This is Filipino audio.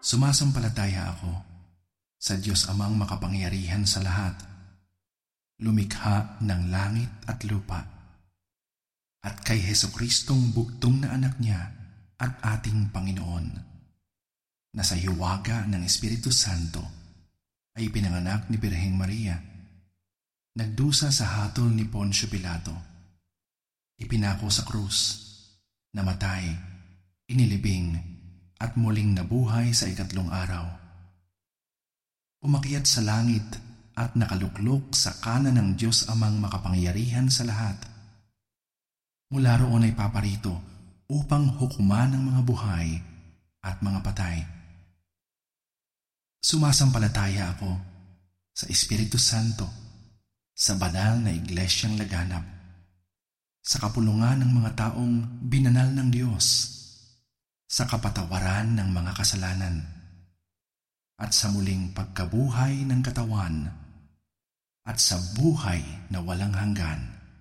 Sumasampalataya ako sa Diyos Amang makapangyarihan sa lahat, lumikha ng langit at lupa, at kay Jesucristong bugtong na anak niya at ating Panginoon, na sa hiwaga ng Espiritu Santo ay pinanganak ni Birheng Maria, nagdusa sa hatol ni Poncio Pilato, ipinako sa krus, namatay, inilibing, at muling nabuhay sa ikatlong araw. Umakyat sa langit at nakaluklok sa kanan ng Diyos Amang makapangyarihan sa lahat. Mula roon ay paparito upang hukuman ang mga buhay at mga patay. Sumasampalataya ako sa Espiritu Santo, sa banal na iglesyang laganap, sa kapulungan ng mga taong binanal ng Diyos, sa kapatawaran ng mga kasalanan, at sa muling pagkabuhay ng katawan, at sa buhay na walang hanggan.